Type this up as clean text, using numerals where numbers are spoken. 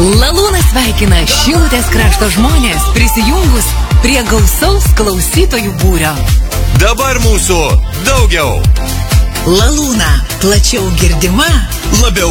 Lalūnas sveikina Šilutės krašto žmonės prisijungus prie gausaus klausytojų būrio. Dabar mūsų daugiau. Lalūna plačiau girdima, labiau